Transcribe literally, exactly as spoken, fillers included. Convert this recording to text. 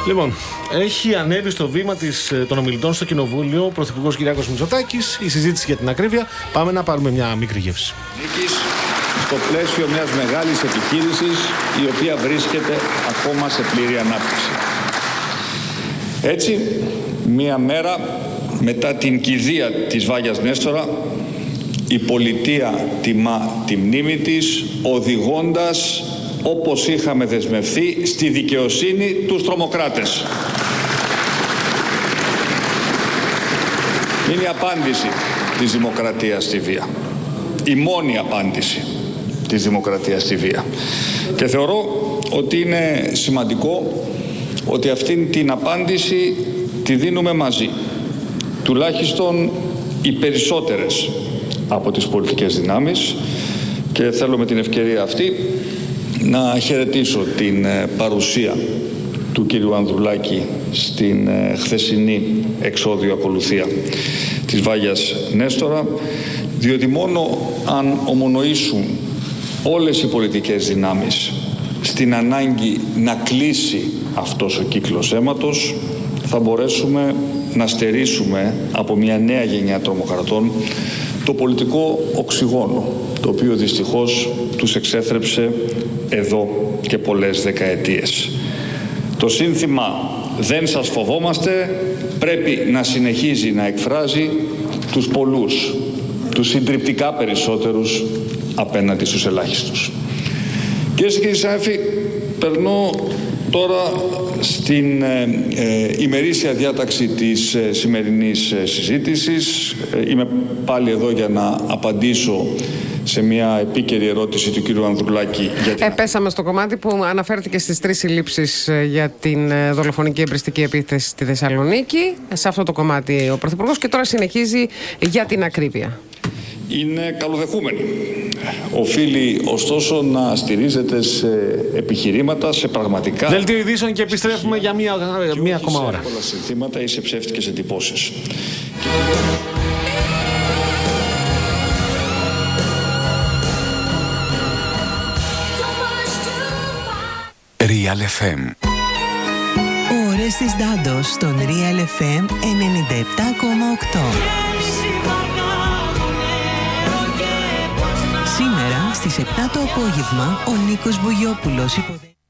Λοιπόν, έχει ανέβει στο βήμα της, των ομιλητών στο Κοινοβούλιο ο Πρωθυπουργός Κυριάκος Μητσοτάκης. Η συζήτηση για την ακρίβεια. Πάμε να πάρουμε μια μικρή γεύση. Νίκης στο πλαίσιο μιας μεγάλης επιχείρησης η οποία βρίσκεται ακόμα σε πλήρη ανάπτυξη. Έτσι, μία μέρα μετά την κηδεία της Βάγιας Νέστορα, η πολιτεία τιμά τη μνήμη της, οδηγώντας, όπως είχαμε δεσμευθεί, στη δικαιοσύνη τους τρομοκράτες. Είναι η απάντηση της δημοκρατίας στη βία. Η μόνη απάντηση της δημοκρατίας στη βία. Και θεωρώ ότι είναι σημαντικό ότι αυτήν την απάντηση τη δίνουμε μαζί. Τουλάχιστον οι περισσότερες από τις πολιτικές δυνάμεις, και θέλω με την ευκαιρία αυτή να χαιρετήσω την παρουσία του κύριου Ανδρουλάκη στην χθεσινή εξώδιο ακολουθία της Βάγιας Νέστορα, διότι μόνο αν ομονοήσουν όλες οι πολιτικές δυνάμεις στην ανάγκη να κλείσει αυτός ο κύκλος αίματος, θα μπορέσουμε να στερήσουμε από μια νέα γενιά τρομοκρατών το πολιτικό οξυγόνο, το οποίο δυστυχώς τους εξέθρεψε εδώ και πολλές δεκαετίες. Το σύνθημα «Δεν σας φοβόμαστε» πρέπει να συνεχίζει να εκφράζει τους πολλούς, τους συντριπτικά περισσότερους απέναντι στους ελάχιστους. Κυρίες και κύριοι συνάδελφοι, περνώ τώρα στην ε, ε, ημερήσια διάταξη της ε, σημερινής ε, συζήτησης. Ε, είμαι πάλι εδώ για να απαντήσω σε μια επίκαιρη ερώτηση του κύριου Ανδρουλάκη. Για την... Επέσαμε στο κομμάτι που αναφέρθηκε στις τρεις συλλήψεις για την δολοφονική εμπριστική επίθεση στη Θεσσαλονίκη. Σε αυτό το κομμάτι ο Πρωθυπουργός, και τώρα συνεχίζει για την ακρίβεια. Είναι καλοδεχούμενη. Οφείλει ωστόσο να στηρίζεται σε επιχειρήματα, σε πραγματικά... Δελτίο ειδήσεων και επιστρέφουμε για μία, μία ακόμα ώρα. Σε πολλά συνθήματα ή σε ψεύτικες εντυπώσεις. Real εφ εμ. Ώρες της Ντάντος στον Real εφ εμ ενενήντα επτά κόμμα οκτώ. Σήμερα στις επτά το απόγευμα ο Νίκος Μπογιόπουλος υποδέχεται